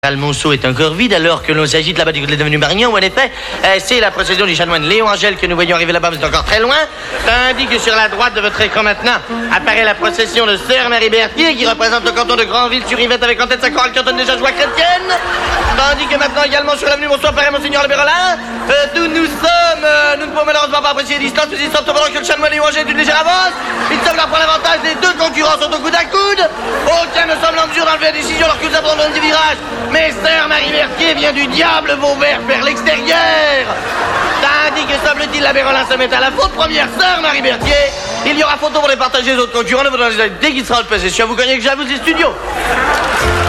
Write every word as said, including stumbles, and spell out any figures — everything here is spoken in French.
Le Monceau est encore vide alors que l'on s'agite là-bas du côté de l'avenue Marignan où en effet euh, c'est la procession du chanoine Léon Angèle que nous voyons arriver là-bas, mais c'est encore très loin. Tandis que sur la droite de votre écran maintenant apparaît la procession de Sœur Marie Berthier qui représente le canton de Granville-sur-Yvette avec en tête sa chorale qui entonne déjà joie chrétienne. Tandis que maintenant également sur l'avenue Monceau apparaît Monseigneur Le Bérolin. Euh, d'où nous sommes, euh, nous ne pouvons malheureusement pas apprécier les distances, mais il semble cependant que le chanoine Léon Angèle est d'une légère avance. Il semble leur prendre l'avantage, les deux concurrents sont au coude à coude. Aucun ne semble en mesure d'enlever la décision alors que nous abandonnons le virage. Mais Sœur Marie Berthier vient du diable Vauvert vers l'extérieur. Tandis que semble-t-il la Bérolin se met à la faute. Première Sœur Marie Berthier. Il y aura photo pour les partager les autres concurrents. Dès qu'il sera en possession, vous connaissez que j'avoue les studios.